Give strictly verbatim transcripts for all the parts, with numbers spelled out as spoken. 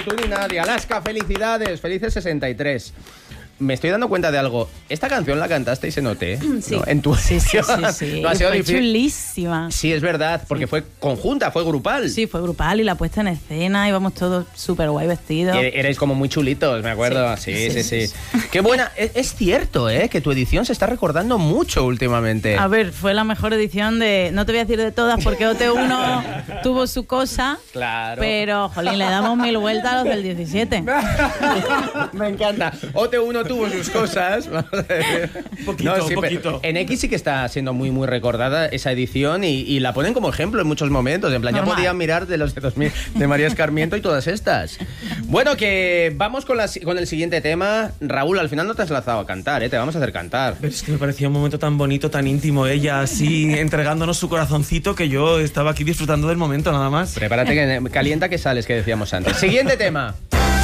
tú ni nadie. Alaska, felicidades, felices sesenta y tres. Me estoy dando cuenta de algo. Esta canción la cantasteis en O T, sí. ¿no? En tu sí, sí, sí, sí. No ha sido fue difícil. Chulísima. Sí, es verdad, porque sí. Fue conjunta, fue grupal. Sí, fue grupal y la puesta en escena, íbamos todos súper guay vestidos. Y erais como muy chulitos, me acuerdo. Sí, sí, sí. sí, sí. sí. Qué buena. Es, es cierto, ¿eh? Que tu edición se está recordando mucho últimamente. A ver, fue la mejor edición de... No te voy a decir de todas porque O T uno tuvo su cosa. Claro. Pero, jolín, le damos mil vueltas a los del diecisiete. Me encanta. O T uno tuvo sus cosas. Un poquito, no, sí, un poquito. En X sí que está siendo muy, muy recordada esa edición y, y la ponen como ejemplo en muchos momentos. En plan, Normal. Ya podían mirar de los de dos mil de María Escarmiento y todas estas. Bueno, que vamos con, la, con el siguiente tema. Raúl, al final no te has lanzado a cantar, ¿eh? Te vamos a hacer cantar. Pero es que me parecía un momento tan bonito, tan íntimo, ella así entregándonos su corazoncito, que yo estaba aquí disfrutando del momento nada más. Prepárate, que calienta que sales, que decíamos antes. Siguiente tema.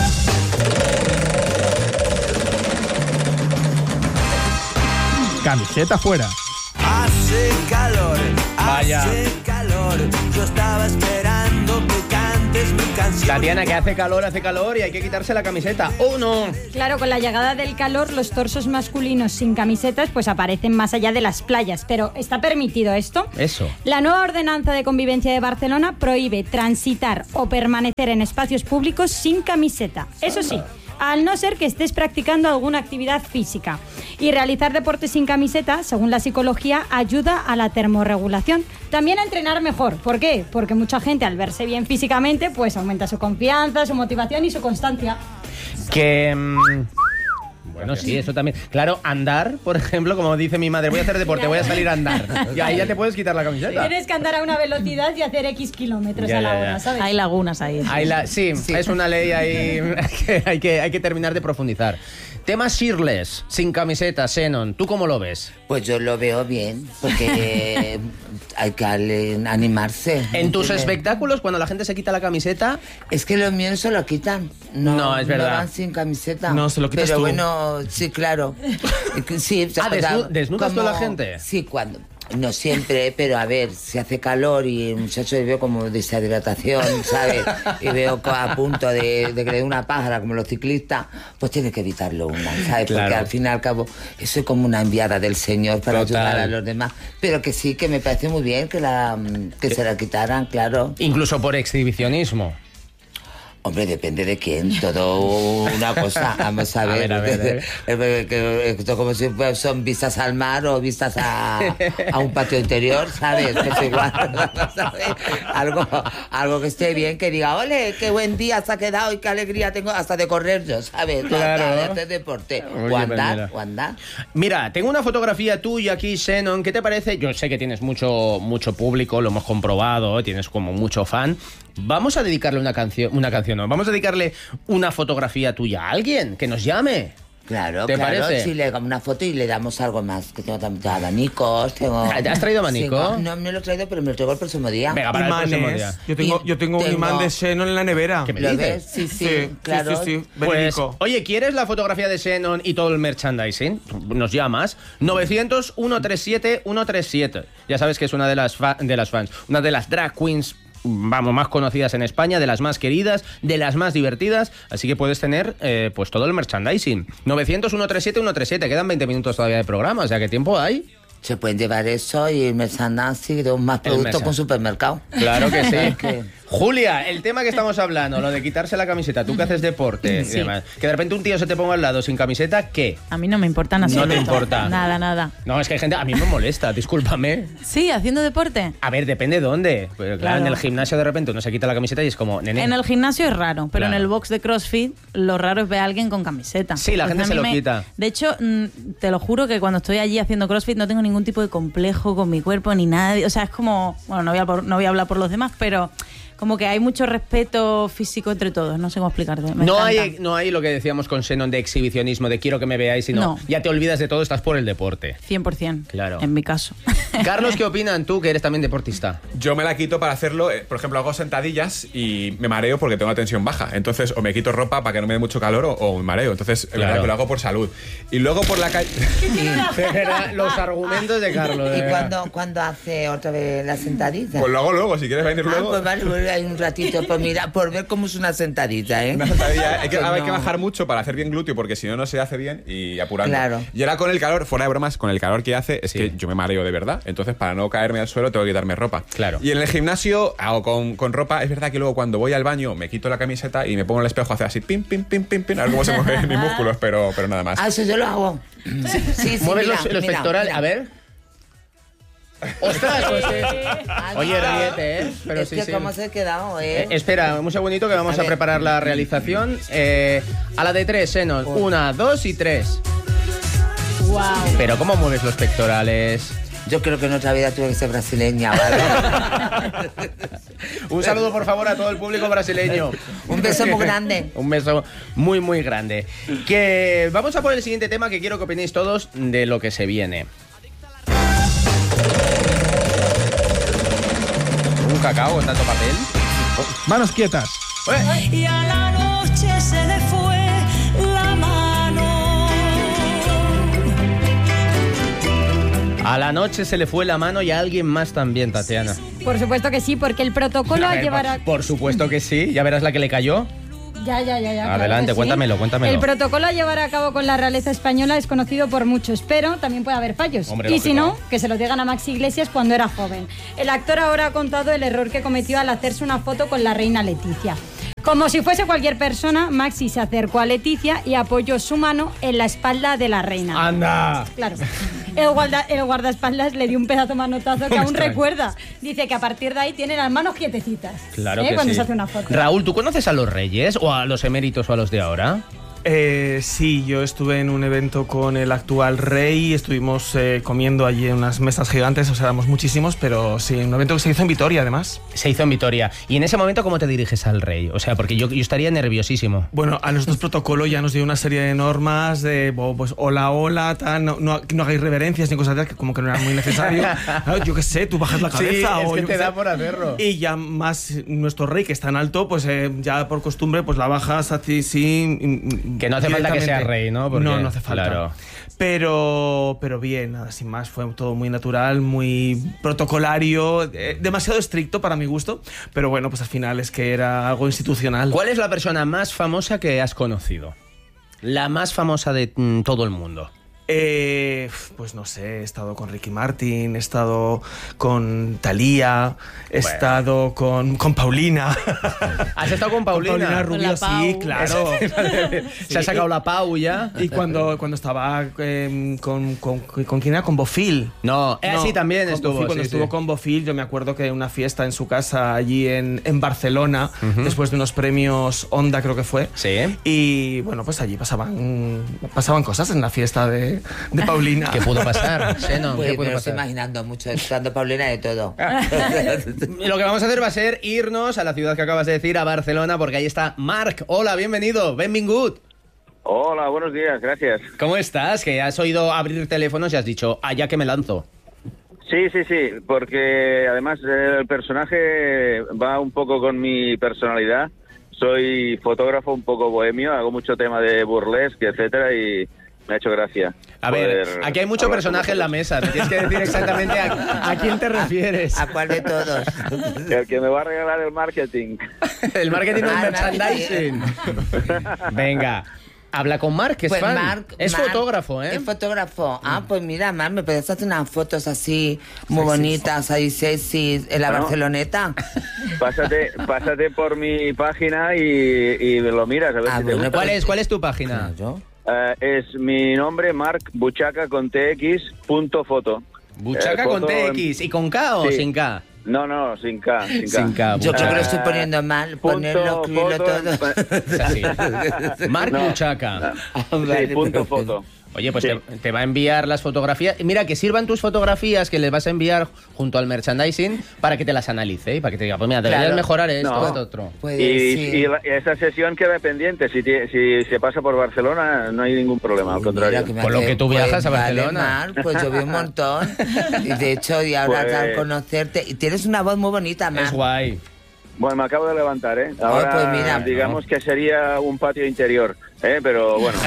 Camiseta fuera. Hace calor, Vaya. hace calor. Yo estaba esperando que cantes mi canción. Tatiana, que hace calor, hace calor y hay que quitarse la camiseta. ¡Oh, no! Claro, con la llegada del calor, los torsos masculinos sin camisetas pues aparecen más allá de las playas. Pero ¿está permitido esto? Eso. La nueva ordenanza de convivencia de Barcelona prohíbe transitar o permanecer en espacios públicos sin camiseta. Eso sí, al no ser que estés practicando alguna actividad física. Y realizar deporte sin camiseta, según la psicología, ayuda a la termorregulación. También a entrenar mejor. ¿Por qué? Porque mucha gente, al verse bien físicamente, pues aumenta su confianza, su motivación y su constancia. Que... Mmm... Bueno, sí, eso también. Claro, andar, por ejemplo, como dice mi madre, voy a hacer deporte, voy a salir a andar. Y ahí ya te puedes quitar la camiseta. Tienes que andar a una velocidad y hacer X kilómetros ya, a la ya, ya. hora, ¿sabes? Hay lagunas ahí. Hay la, sí, sí, es una ley ahí que hay, que hay que terminar de profundizar. Tema shirtless, sin camiseta, Xenon, ¿tú cómo lo ves? Pues yo lo veo bien, porque hay que animarse. En tus espectáculos, cuando la gente se quita la camiseta... Es que los míos se lo quitan. No, no es verdad. No van sin camiseta. No, se lo quitas Pero tú. bueno, sí, claro. Sí, ah, desnu ¿desnudas como, tú a la gente? Sí, cuando... No siempre, pero a ver, se hace calor y el muchacho le veo como deshidratación, ¿sabes? Y veo a punto de, de que le dé una pájara como los ciclistas, pues tiene que evitarlo una, ¿sabes? Claro. Porque al fin y al cabo, eso es como una enviada del Señor para Total. ayudar a los demás. Pero que sí, que me parece muy bien que, la, que se la quitaran, claro. Incluso por exhibicionismo. Hombre, depende de quién, todo una cosa, vamos a ver, a ver, a ver, a ver. que esto como si son vistas al mar o vistas a, a un patio interior, ¿sabes? Pues igual, ¿sabes? Algo, algo que esté bien, que diga, ole, qué buen día se ha quedado y qué alegría tengo hasta de correr yo, ¿sabes? Claro. Hasta de hacer deporte, Oye, o andar, mira. o andar. Mira, tengo una fotografía tuya aquí, Xenon, ¿qué te parece? Yo sé que tienes mucho, mucho público, lo hemos comprobado, tienes como mucho fan. Vamos a dedicarle una canción, una canción, no, vamos a dedicarle una fotografía tuya a alguien que nos llame. Claro, ¿Te claro, parece? si le damos una foto y le damos algo más, que tengo también abanicos, tengo... ¿Te has traído abanico? Sí, no, no me lo he traído, pero me lo traigo el próximo día. Venga, para el próximo Imanes. día. Yo tengo, yo tengo un Tengo- imán de Xenon en la nevera. ¿Qué me ¿Lo dices? ves? Sí, sí, Sí, claro. sí, sí, sí. Pues, Verídico. oye, ¿quieres la fotografía de Xenon y todo el merchandising? Nos llamas. novecientos, ciento treinta y siete, ciento treinta y siete. Ya sabes que es una de las, fa- de las fans, una de las drag queens, vamos, más conocidas en España, de las más queridas, de las más divertidas, así que puedes tener eh, pues todo el merchandising. novecientos, ciento treinta y siete, ciento treinta y siete, quedan veinte minutos todavía de programa, o sea, ¿qué tiempo hay? Se pueden llevar eso y el merchandising de más productos merchan- con supermercado. Claro que sí. Que- Julia, el tema que estamos hablando, lo de quitarse la camiseta, tú que haces deporte Sí. y demás, que de repente un tío se te ponga al lado sin camiseta, ¿qué? A mí no me importa nada. No te importa. Nada, nada. No, es que hay gente, a mí me molesta, discúlpame. Sí, haciendo deporte. A ver, depende de dónde. Pues, claro, Claro. en el gimnasio de repente uno se quita la camiseta y es como, nene. En el gimnasio es raro, pero Claro. en el box de CrossFit lo raro es ver a alguien con camiseta. Sí, la gente a se mí lo me- quita. De hecho, mm, te lo juro que cuando estoy allí haciendo CrossFit no tengo ningún tipo de complejo con mi cuerpo ni nada. O sea, es como, bueno, no voy a, por- no voy a hablar por los demás, pero como que hay mucho respeto físico entre todos. No sé cómo explicarte. Me No encanta. hay, no hay lo que decíamos con Xenon de exhibicionismo, de quiero que me veáis, sino No. ya te olvidas de todo, estás por el deporte. cien por ciento. Claro. En mi caso. Carlos, ¿qué opinan tú, que eres también deportista? Yo me la quito para hacerlo, eh, por ejemplo, hago sentadillas y me mareo porque tengo la tensión baja. Entonces, o me quito ropa para que no me dé mucho calor o, o me mareo. Entonces, es Claro. verdad que lo hago por salud. Y luego por la calle... De verdad, los argumentos de Carlos. de ¿Y verdad. cuándo, cuándo hace otra vez la sentadilla? Pues lo hago luego, si quieres venir Ah, luego. pues vale, pues ahí un ratito por mirar, por ver cómo es una sentadilla, ¿eh? Una sentadilla, hay que, Pues hay no. que bajar mucho para hacer bien glúteo, porque si no, no se hace bien y apurando. Claro. Y ahora con el calor, fuera de bromas, con el calor que hace, es Sí. que yo me mareo de verdad. Entonces, para no caerme al suelo, tengo que quitarme ropa. Claro. Y en el gimnasio hago con, con ropa. Es verdad que luego cuando voy al baño me quito la camiseta y me pongo en el espejo a hacer así, pim, pim, pim, pim, pim, a ver cómo se mueven mis músculos, pero, pero nada más. Ah, eso yo lo hago. Sí, sí, Mueves mira, los, los mira, pectorales. mira. A ver. ¡Ostras! Pues sí. Ah, Oye, no. ríete, ¿eh? Pero es sí, que sí. cómo se ha quedado, ¿eh? Eh, espera, un segundito que vamos A a, ver. preparar la realización. Eh, a la de tres, Xenon. Una, dos y tres. Wow. Pero ¿cómo mueves los pectorales? Yo creo que en otra vida tuve que ser brasileña, ¿vale? Un saludo, por favor, a todo el público brasileño. Un beso muy grande. Un beso muy, muy grande. Que vamos a por el siguiente tema que quiero que opinéis todos de lo que se viene. Un cacao con tanto papel. Manos quietas. ¡Eh! Y a la noche se le fue la mano. A la noche se le fue la mano y a alguien más también, Tatiana. Por supuesto que sí, porque el protocolo A a ver, llevar por, a... por supuesto que sí. Ya verás la que le cayó. Ya, ya, ya, ya. claro Adelante, que sí. cuéntamelo, cuéntamelo. El protocolo a llevar a cabo con la realeza española es conocido por muchos, pero también puede haber fallos. Hombre, y lógico. si no, que se lo digan a Maxi Iglesias cuando era joven. El actor ahora ha contado el error que cometió al hacerse una foto con la reina Leticia. Como si fuese cualquier persona, Maxi se acercó a Leticia y apoyó su mano en la espalda de la reina. ¡Anda! Claro. El, guarda, el guardaespaldas le dio un pedazo manotazo que aún extraño. recuerda. Dice que a partir de ahí tiene las manos quietecitas. Claro ¿eh? que Cuando sí. se hace una foto. Raúl, ¿tú conoces a los reyes o a los eméritos o a los de ahora? Eh, sí, yo estuve en un evento con el actual rey, estuvimos eh, comiendo allí en unas mesas gigantes, o sea, éramos muchísimos, pero sí, un evento que se hizo en Vitoria, además. Se hizo en Vitoria. ¿Y en ese momento cómo te diriges al rey? O sea, porque yo, yo estaría nerviosísimo. Bueno, a nosotros protocolo ya nos dio una serie de normas de, bo, pues, hola, hola, tal, no, no, no hagáis reverencias ni cosas de que como que no era muy necesario. Claro, yo qué sé, tú bajas la cabeza Sí, es o que yo te qué da sé. por hacerlo. Y ya más nuestro rey, que es tan alto, pues eh, ya por costumbre, pues la bajas así, sí. Que no hace falta que sea directamente. rey, ¿no? Porque, no, no hace falta. claro. Pero, pero bien, nada, sin más, fue todo muy natural, muy protocolario, eh, demasiado estricto para mi gusto, pero bueno, pues al final es que era algo institucional. ¿Cuál es la persona más famosa que has conocido? La más famosa de mm, todo el mundo. Eh, pues no sé, he estado con Ricky Martin, he estado con Thalía, he Bueno. estado con, con Paulina. ¿Has estado con Paulina? Con Paulina Rubio, la sí, Pau. claro. Se ha sacado la Pau ya. Y cuando, cuando estaba eh, con, con, con quién era, con Bofil. No, eh, No, sí, también con estuvo. Bofil, cuando sí, estuvo sí. con Bofil, yo me acuerdo que una fiesta en su casa allí en, en Barcelona, después de unos premios Onda, creo que fue. Sí. Y bueno, pues allí pasaban, pasaban cosas en la fiesta de, de Paulina. ¿Qué pudo pasar? Xenon? Pues ¿Qué me pudo lo estoy pasar? imaginando mucho, estando Paulina de todo. Lo que vamos a hacer va a ser irnos a la ciudad que acabas de decir, a Barcelona, porque ahí está Marc. Hola, bienvenido, benvingut. Hola, buenos días, gracias. ¿Cómo estás? Que has oído abrir teléfonos y has dicho, allá que me lanzo. Sí, sí, sí, porque además eh, el personaje va un poco con mi personalidad. Soy fotógrafo un poco bohemio, hago mucho tema de burlesque, etcétera, y me ha hecho gracia. A ver, poder aquí hay mucho hablar personaje con en la mesa. Me tienes que decir exactamente a, a quién te refieres. ¿A cuál de todos? vosotros. El que me va a regalar el marketing. El marketing del Ah, merchandising. Venga, habla con Marc, que es Pues fan. Marc- es Marc fotógrafo, ¿eh? Es fotógrafo. Ah, pues mira, Marc, me puedes hacer unas fotos así muy bonitas, ahí sexy, en la Bueno. Barceloneta. Pásate, pásate por mi página y, y lo miras a ver Ah, si te bueno, gusta. ¿Cuál es, ¿Cuál es tu página? Claro. Eh, es mi nombre, Marc Buchaca con tx punto foto. Buchaca Eh, con foto T en- X. ¿Y con K o Sí. sin K? No, no, sin K. Sin K. Sin K. Yo creo que lo Buchaca. estoy poniendo mal, Punto, ponerlo, escribirlo foto, todo. Así. Marc No. Buchaca. Ah, Sí, vale, punto perfecto. foto. Oye, pues Sí. te, te va a enviar las fotografías. Y mira, que sirvan tus fotografías que les vas a enviar junto al merchandising para que te las analice y para que te diga, pues mira, deberías Claro. mejorar esto, No. esto, otro. Puede, Y, sí. y la- esa sesión queda pendiente. Si, tie- si se pasa por Barcelona, no hay ningún problema, al Uy, contrario. mira me Con lo hace- que tú viajas pues, a vale, Barcelona. Mar, pues yo vi un montón. Y de hecho, y ahora Pues- al conocerte. Y tienes una voz muy bonita, Mar. Es guay. Bueno, me acabo de levantar, ¿eh? Ahora, pues mira. digamos que sería un patio interior. ¿eh? Pero bueno.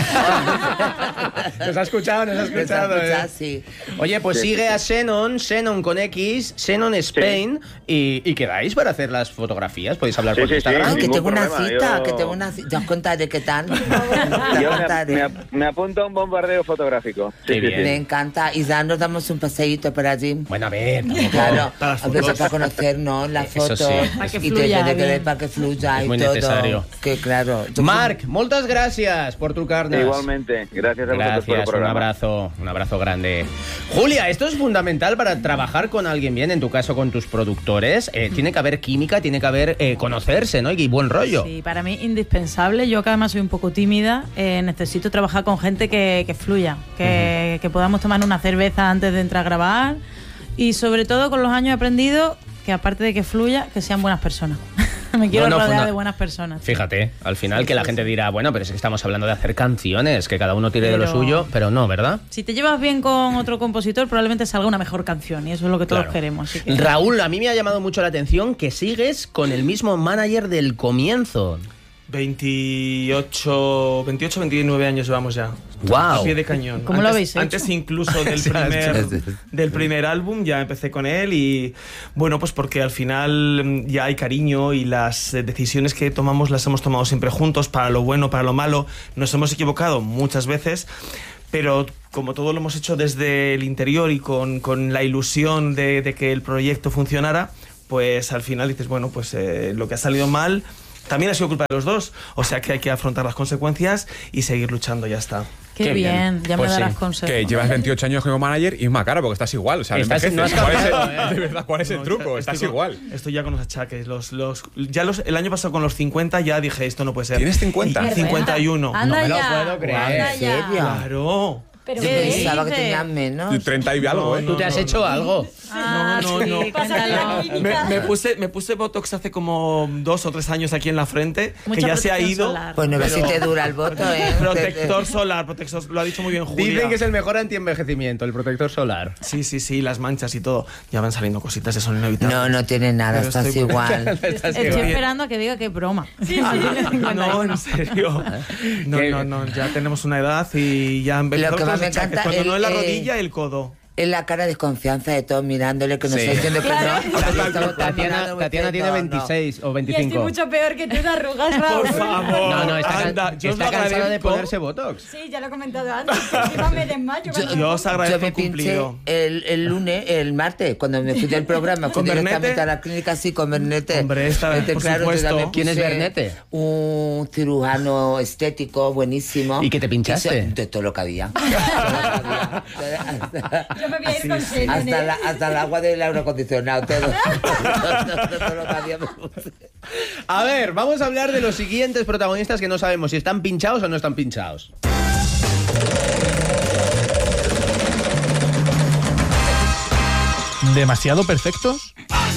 Nos ha escuchado, nos ha escuchado. Nos ha escuchado, ¿eh? sí. Oye, pues Sí, sigue sí, a Xenon, Xenon con X, Xenon Spain, y, y quedáis para hacer las fotografías. Podéis hablar Sí, por sí, sí. Instagram. Ay, que Ningún tengo una problema, cita, yo- que tengo una cita. Ya os contaré qué tal. Yo Ya me, os contaré. me, me apunto a un bombardeo fotográfico. Qué bien. Me encanta. Y ya nos damos un paseíto por allí. Bueno, a ver, tampoco- Claro, Para las a veces fotos. para conocernos las Eso fotos sí. Para que y fluya tiene que ver bien. para que fluya Es y muy todo. necesario. Que claro. yo- Marc, muchas gracias por tu carne. Igualmente, gracias a vosotros por el Gracias, un programa. abrazo, un abrazo grande. Julia, esto es fundamental para trabajar con alguien bien, en tu caso con tus productores. Eh, tiene que haber química, tiene que haber eh, conocerse, ¿no? Y buen rollo. Sí, para mí indispensable. Yo que además soy un poco tímida, eh, necesito trabajar con gente que, que fluya, que, que podamos tomar una cerveza antes de entrar a grabar y sobre todo con los años he aprendido que aparte de que fluya, que sean buenas personas. Me quiero No, no, rodear funda- de buenas personas. Fíjate, al final Sí, que la sí, gente sí. dirá, bueno, pero es que estamos hablando de hacer canciones, que cada uno tire de lo Pero- suyo, pero no, ¿verdad? Si te llevas bien con otro compositor, probablemente salga una mejor canción y eso es lo que todos Claro. queremos. así que- Raúl, a mí me ha llamado mucho la atención que sigues con el mismo manager del comienzo. veintiocho, veintiocho, veintinueve años llevamos ya. Guau. A pie de cañón. ¿Cómo lo Antes- habéis hecho? Antes incluso del primer, del primer álbum ya empecé con él y bueno, pues porque al final mm, ya hay cariño y las eh, decisiones que tomamos las hemos tomado siempre juntos, para lo bueno, para lo malo. Nos hemos equivocado muchas veces, pero como todo lo hemos hecho desde el interior y con, con la ilusión de, de que el proyecto funcionara, pues al final dices, bueno, pues eh, lo que ha salido mal también ha sido culpa de los dos, o sea que hay que afrontar las consecuencias y seguir luchando, ya está. Qué, Qué bien. bien, ya Pues me darás sí. consejos. Que llevas veintiocho años como manager y es más cara porque estás igual. O sea, no Estás- envejeces. no has ¿Cuál es el- cambiado, ¿eh? de verdad, ¿cuál es el No, truco? estoy Estás con- igual. Estoy ya con los achaques. Los, los, ya los, el año pasado con los cincuenta ya dije, esto no puede ser. ¿Tienes cincuenta? Y cincuenta y uno. Anda No me lo ya, puedo creer. anda ¿En ya. serio? Claro. Pero Yo ¿Qué pensaba que dices? tenían menos. Y treinta y algo, ¿eh? ¿Tú te has hecho algo? Ah, No, no, sí, no. cuéntalo. Me, me puse, me puse Botox hace como dos o tres años aquí en la frente, Mucha que ya se ha protección ido. solar. Pues no ves si Pero- te dura el voto, ¿eh? Protector solar, protector, lo ha dicho muy bien Julia. Dicen que es el mejor antienvejecimiento, el protector solar. Sí, sí, sí, las manchas y todo. Ya van saliendo cositas, eso es inevitable. No, no tienes nada, Pero estás estoy- igual. Estás Estoy igual. esperando a que diga que es broma. No, en serio. No, ¿Qué? no, no, ya tenemos una edad y ya han Lo que empezado más los me achaques. encanta Cuando el- no es la eh, rodilla, el codo. Es la cara de desconfianza de todos mirándole que no Sí. está diciendo que no. Tatiana, Tatiana, Tatiana tiene veintiséis o Y estoy veinticinco. mucho peor que tú de arrugas, Raúl. Por favor. No, no, está, Anda, yo os está lo cansada de agradezco. ponerse Botox. Sí, ya lo he comentado antes. que Encima me desmayo. cuando Yo me os pongo. agradezco Yo me el pinché cumplido. el, el lunes, el martes, cuando me fui del programa, fui ¿Con directamente Bernete? a la clínica, sí, con Bernete. Hombre, esta vez, por yo supuesto. también ¿Quién es puse Bernete? Un cirujano estético buenísimo. ¿Y qué te pinchaste? Hizo- De todo lo que había. Todo lo que había. Yo me voy a ir con Xenon, Hasta, ¿eh? la, hasta el agua del aire acondicionado, todo. Todo lo que había me puse. A ver, vamos a hablar de los siguientes protagonistas que no sabemos si están pinchados o no están pinchados. ¿Demasiado perfectos?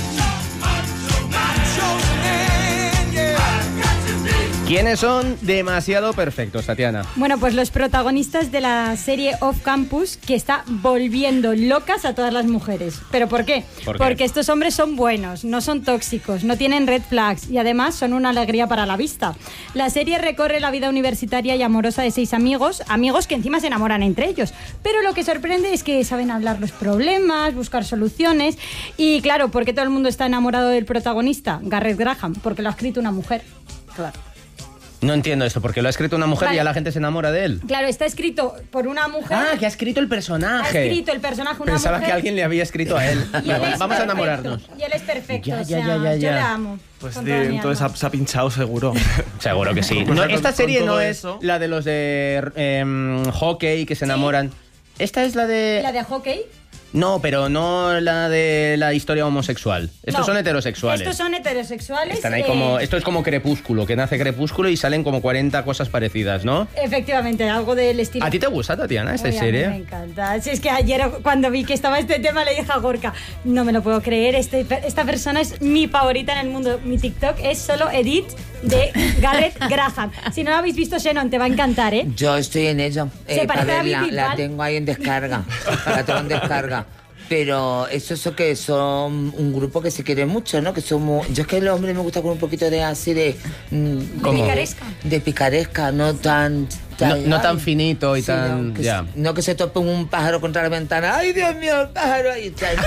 ¿Quiénes son demasiado perfectos, Tatiana? Bueno, pues los protagonistas de la serie Off Campus que está volviendo locas a todas las mujeres. ¿Pero por qué? ¿Por qué? Porque estos hombres son buenos, no son tóxicos, no tienen red flags y además son una alegría para la vista. La serie recorre la vida universitaria y amorosa de seis amigos, amigos que encima se enamoran entre ellos. Pero lo que sorprende es que saben hablar los problemas, buscar soluciones y claro, ¿por qué todo el mundo está enamorado del protagonista? Garrett Graham, porque lo ha escrito una mujer. Claro. No entiendo esto, porque lo ha escrito una mujer Vale. y ya la gente se enamora de él. Claro, está escrito por una mujer. Ah, que ha escrito el Ha personaje. escrito el personaje una Pensaba mujer. que alguien le había escrito a él. Y él es Vamos a perfecto, enamorarnos. Y él es perfecto, Ya, o ya, sea, ya, ya, yo ya. le amo. Pues con de- toda mi entonces alma. ha- se ha pinchado seguro. Seguro que sí. Pues No, con- esta con serie todo no es eso- la de los de em, hockey que se enamoran. Esta es la de... ¿La de hockey? No, pero no la de la historia homosexual. Estos No. son heterosexuales. Estos son heterosexuales. Están ahí eh, como... Esto es como Crepúsculo, que nace Crepúsculo y salen como cuarenta cosas parecidas, ¿no? Efectivamente, algo del estilo. ¿A ti te gusta, Tatiana, esta Oye, a mí me serie? encanta. Si es que ayer cuando vi que estaba este tema le dije a Gorka, no me lo puedo creer, este, esta persona es mi favorita en el mundo. Mi TikTok es solo Edit de Garrett Graham. Si no lo habéis visto, Xenon, te va a encantar, ¿eh? Yo estoy en ello. Se Eh, parece para a verla, Vivi la Val. tengo ahí en descarga. La tengo en descarga. Pero eso eso que son un grupo que se quiere mucho, ¿no? Que somos, yo es que el hombre me gusta con un poquito de así de mm, ¿Cómo? Picaresca. De picaresca, no tan, tan no, no tan finito y sí, tan no que, ya. se, no que se tope un pájaro contra la ventana. Ay, Dios mío, el pájaro ahí. Cha,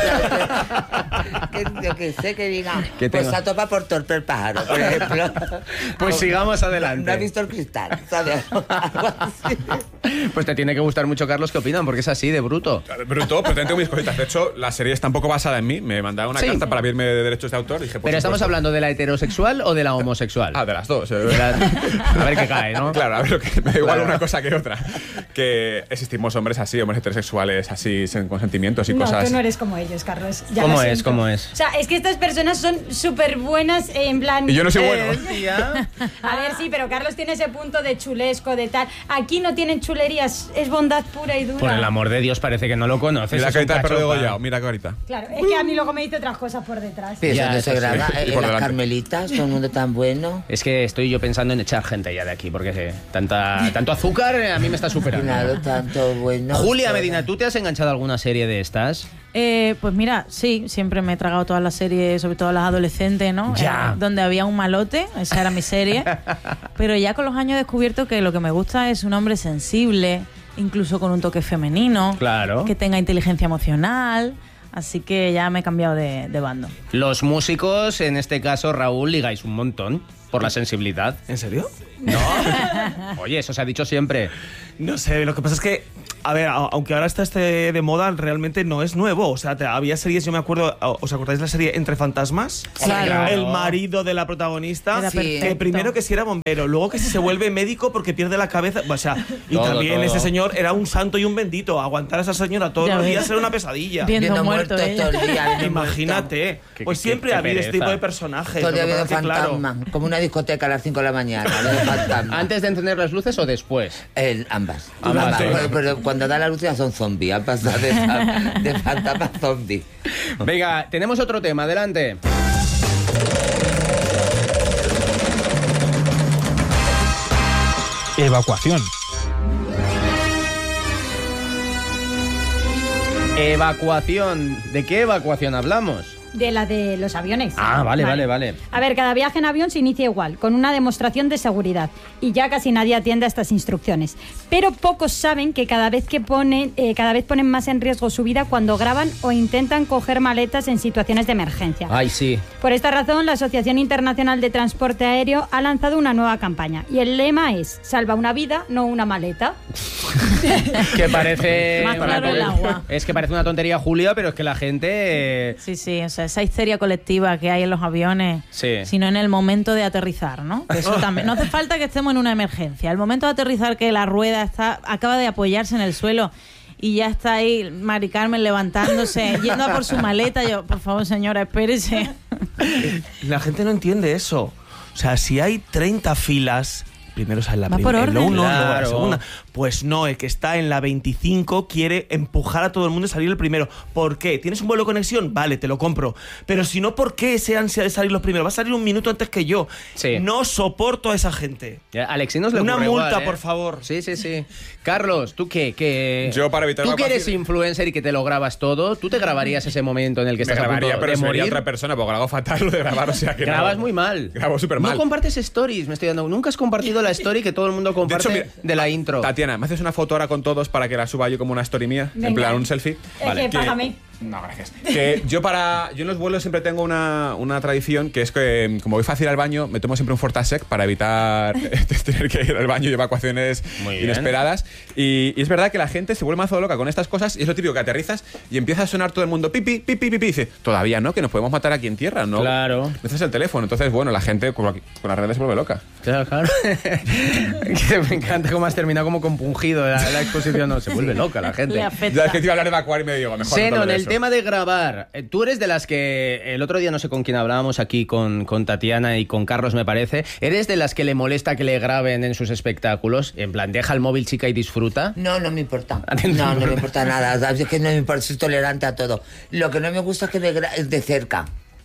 cha, que, yo que sé que diga, que pues tengo... se topa por torpe el pájaro, por ejemplo. Pues sigamos adelante. No ha visto el cristal, ¿sabes? Algo así. Pues te tiene que gustar mucho, Carlos, ¿qué opinan? Porque es así, de bruto. Bruto, pero tengo mis cositas. De hecho, la serie está un poco basada en mí. Me mandaron una sí. carta para pedirme de derechos de autor. Dije, pero estamos hablando de la heterosexual o de la homosexual. Ah, de las dos. De la... A ver qué cae, ¿no? Claro, a ver, que me da igual claro. Una cosa que otra. Que existimos hombres así, hombres heterosexuales así, con sentimientos y no, cosas. No, tú no eres como ellos, Carlos. Ya ¿Cómo es? ¿Cómo es? O sea, es que estas personas son súper buenas en plan... Y yo no soy eh, bueno. Tía. A ver, sí, pero Carlos tiene ese punto de chulesco, de tal. Aquí no tienen chulerías, es bondad pura y dura. Por el amor de Dios, parece que no lo conoces. Mira carita de perro degollado, mira carita. Claro, es que a mí luego me dice otras cosas por detrás. Pero ya, eso no se eso graba. sí. Eh, las delante. Carmelitas, todo el mundo tan bueno. Es que estoy yo pensando en echar gente ya de aquí, porque eh, tanta, tanto azúcar eh, a mí me está superando. Claro, tanto bueno. Julia Medina, ¿tú te has enganchado a alguna serie de estas? Eh, pues mira, sí, siempre me he tragado todas las series, sobre todo las adolescentes, ¿no? Ya. Eh, donde había un malote, esa era mi serie. Pero ya con los años he descubierto que lo que me gusta es un hombre sensible, incluso con un toque femenino. Claro. Que tenga inteligencia emocional. Así que ya me he cambiado de, de bando. Los músicos, en este caso, Raúl, ligáis un montón por la sensibilidad. ¿En serio? No. Oye, eso se ha dicho siempre. No sé, lo que pasa es que, a ver, aunque ahora está este de moda, realmente no es nuevo. O sea, te, había series, yo me acuerdo, ¿os acordáis de la serie Entre Fantasmas? Claro. El marido de la protagonista, Era sí. perfecto. Que primero que si era bombero, luego que si se vuelve médico porque pierde la cabeza. O sea, y Todo, también todo. ese señor era un santo y un bendito. Aguantar a esa señora todos Ya los ves. días era una pesadilla. Viendo, Viendo muerto, muertos ella. todo el día, viendo Imagínate. Qué- Pues qué- siempre qué ha habido este pereza. tipo de personajes. Todo el día Lo que viendo pasa es que, claro, fantasma, como una discoteca a las cinco de la mañana. De fantasma. ¿Antes de encender las luces o después? El, ambas. Ambas, ambas. sí. Pero, pero cuando da la luz ya son zombies. Han pasado de, de fantasma a zombie. Venga, tenemos otro tema, adelante. Evacuación. Evacuación. ¿De qué evacuación hablamos? De la de los aviones. Ah, vale, vale, vale. A ver, cada viaje en avión se inicia igual, con una demostración de seguridad. Y ya casi nadie atiende a estas instrucciones. Pero pocos saben que cada vez que ponen, eh, cada vez ponen más en riesgo su vida cuando graban o intentan coger maletas en situaciones de emergencia. Ay, sí. Por esta razón, la Asociación Internacional de Transporte Aéreo ha lanzado una nueva campaña. Y el lema es: salva una vida, no una maleta. Que parece... Más claro el agua. Es que parece una tontería, Julia, pero es que la gente... eh, Sí, sí, o sea, esa histeria colectiva que hay en los aviones, Sí. sino en el momento de aterrizar, ¿no? Que eso también. No hace falta que estemos en una emergencia. El momento de aterrizar, que la rueda está acaba de apoyarse en el suelo y ya está ahí Mari Carmen levantándose, yendo a por su maleta. Yo, por favor, señora, espérese. la gente no entiende eso. O sea, si hay treinta filas, primero sale la Va por primera, el orden. uno, luego la Claro. segunda. Pues no, el que está en la veinticinco quiere empujar a todo el mundo y salir el primero. ¿Por qué? ¿Tienes un vuelo de conexión? Vale, te lo compro. Pero si no, ¿por qué ese ansia de salir los primeros? Va a salir un minuto antes que yo. Sí. No soporto a esa gente. Ya, a Alexinos le Una ocurre multa, igual, ¿eh? por favor. Sí, sí, sí. Carlos, ¿tú qué? ¿Qué? Yo, para evitar Tú que eres evacuación- influencer y que te lo grabas todo, ¿tú te grabarías ese momento en el que Me estás a punto grabaría, pero de sería morir? otra persona, porque lo hago fatal lo de grabar, o sea que no. Grabas muy mal. Grabo súper mal. No compartes stories, me estoy dando. Nunca has compartido la story que todo el mundo comparte de, mira, la intro. Tatiana, ¿me haces una foto ahora con todos para que la suba yo como una story mía? En Venga. plan, un selfie. Es que Que- págame. No, gracias. Que yo para yo en los vuelos siempre tengo una, una tradición que es que como voy fácil al baño, me tomo siempre un Fortasec para evitar tener que ir al baño y evacuaciones Muy bien. inesperadas. Y, y es verdad que la gente se vuelve mazo loca con estas cosas y es lo típico que aterrizas y empieza a sonar todo el mundo pipi, pipi, pipi. Y dice, todavía no, que nos podemos matar aquí en tierra, ¿no? Claro. Ese es el teléfono. Entonces, bueno, la gente con, con las redes se vuelve loca. Claro, claro. Que me encanta cómo has terminado como compungido la, la exposición. No, se vuelve loca la gente. Le Ya afecta. es que te iba a hablar de evacuar y me digo, mejor no te Seno, hablo en de el eso. tema de grabar, eh, tú eres de las que el otro día no sé con quién hablábamos aquí con, con Tatiana y con Carlos me parece, ¿eres de las que le molesta que le graben en sus espectáculos? En plan, deja el móvil, chica, y disfruta. No, no me importa. ¿A ti no te No, no importa? me importa nada. Es que no me importa, soy tolerante a todo. Lo que no me gusta es que me gra- es de cerca.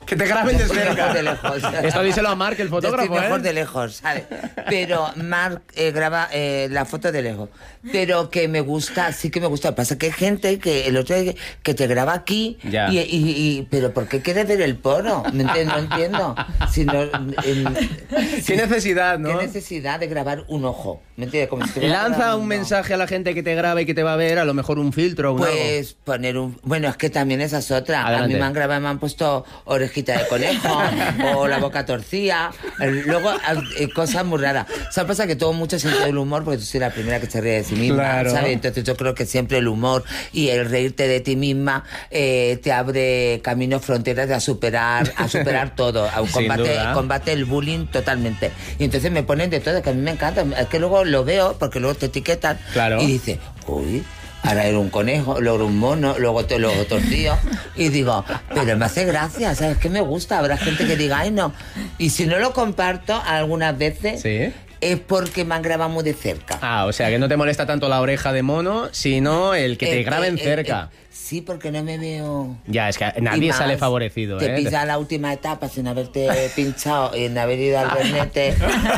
Que te graben de Yo estoy cerca. mejor de lejos. Esto díselo a Marc, el Yo fotógrafo, estoy mejor ¿eh? de lejos, ¿sabes? Pero Marc eh, graba eh, la foto de lejos. Pero que me gusta, sí que me gusta. Pasa que hay gente que el otro día que te graba aquí. Ya. Y, y, y- pero ¿por qué quieres ver el porno? ¿Me entiendes? No entiendo. Si no, en- Qué necesidad, ¿no? ¿Qué necesidad de grabar un ojo? ¿Me entiendes? Como si estuviera Lanza grabando un uno. mensaje a la gente que te graba y que te va a ver, a lo mejor un filtro o un algo. Pues poner un... Bueno, es que también esa es otra. Adelante. A mí me han grabado, me han puesto orejita de conejo o la boca torcida. Luego, eh, cosas muy raras. ¿Sabes? Pasa que tengo mucho sentido del humor porque tú soy la primera que se ríe de sí misma, Claro. ¿sabes? Entonces yo creo que siempre el humor y el reírte de ti misma eh, te abre caminos, fronteras de a superar, a superar todo. A Sin combate, duda. combate el bullying totalmente. Y entonces me ponen de todo, que a mí me encanta. Es que luego lo veo, porque luego te etiquetan Claro. y dices, uy, ahora era un conejo, luego era un mono, luego te lo tortillo. Y digo, pero me hace gracia, ¿sabes qué me gusta? Habrá gente que diga, ay, no. Y si no lo comparto algunas veces, Sí. es porque me han grabado muy de cerca. Ah, o sea, que no te molesta tanto la oreja de mono, sino el que te Eh, graben eh, eh, cerca. eh, sí, porque no me veo... Ya, es que Y nadie más, sale favorecido, Te ¿eh? pilla la última etapa sin haberte pinchado, en haber ido al bernete.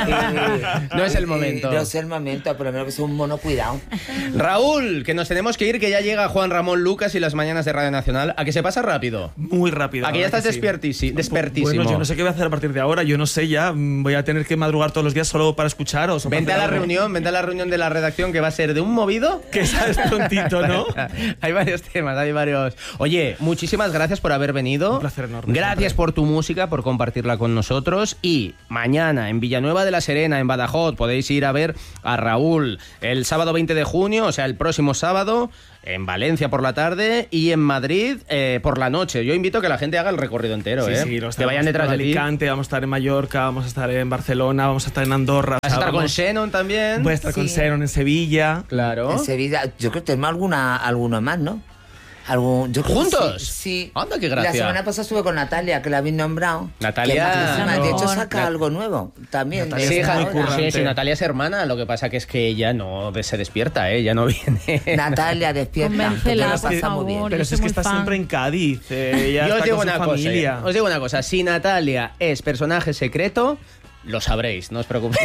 No es el momento. No es el momento, por lo menos que sea un mono cuidado. Raúl, que nos tenemos que ir, que ya llega Juan Ramón Lucas y las mañanas de Radio Nacional. ¿A que se pasa rápido? Muy rápido. ¿A que ya la verdad estás sí. despiertisi- despertísimo? Bueno, yo no sé qué voy a hacer a partir de ahora. Yo no sé ya. mm, Voy a tener que madrugar todos los días solo para escucharos. o para Vente a hacer la algo. reunión, vente a la reunión de la redacción que va a ser de un movido. Que sabes prontito, ¿no? Hay varios temas, hay varios. Oye, muchísimas gracias por haber venido. Un placer enorme, Gracias siempre. por tu música, por compartirla con nosotros. Y mañana en Villanueva de la Serena, en Badajoz, podéis ir a ver a Raúl el sábado veinte de junio, o sea, el próximo sábado. En Valencia por la tarde y en Madrid eh, por la noche. Yo invito a que la gente haga el recorrido entero, Sí, ¿eh? sí, lo que vayan detrás de ti. Alicante, vamos a estar en Mallorca, vamos a estar en Barcelona, vamos a estar en Andorra. Vas a o sea, estar con vamos- Shannon también. Voy a estar con Sí. Sharon en Sevilla. Claro. En Sevilla, yo creo que tenemos alguna, alguno más, ¿no? Algún, yo creo que ¿Juntos? Sí. sí. Anda, qué gracia. La semana pasada estuve con Natalia, que la habéis nombrado. Natalia- Que es majísima. De hecho, No. saca Na- algo nuevo también. Natalia Sí, es ja- muy sí, currante. sí, Natalia es hermana, lo que pasa que es que ella no de- se despierta, ¿eh? Ella no viene. Natalia, despierta. que Convéncela, te lo por pasa muy favor. bien. Pero Yo si soy es que muy está fan. siempre en Cádiz. eh, ella Yo os está digo con una su cosa, familia. eh, os digo una cosa, si Natalia es personaje secreto, lo sabréis, no os preocupéis.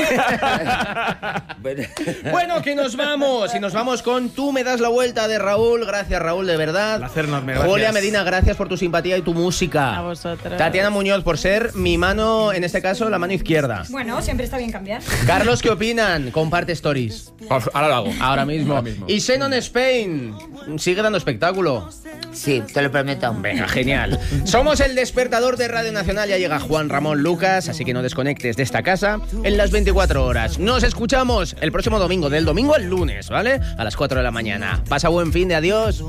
Bueno. Bueno, que nos vamos, y nos vamos con Tú me das la vuelta de Raúl. Gracias, Raúl, de verdad. Placer enorme, gracias. Julia Medina, gracias por tu simpatía y tu música. A vosotros. Tatiana Muñoz, por ser mi mano, en este caso, la mano izquierda. Bueno, siempre está bien cambiar. Carlos, ¿qué opinan? Comparte stories. Ahora lo hago. Ahora mismo. Ahora mismo. Y Shannon Spain, sigue dando espectáculo. Sí, te lo prometo. Venga, genial. Somos el despertador de Radio Nacional. Ya llega Juan Ramón Lucas, así que no desconectes de esta casa en las veinticuatro horas. Nos escuchamos el próximo domingo, del domingo al lunes, ¿vale? A las cuatro de la mañana. Pasa buen fin de adiós.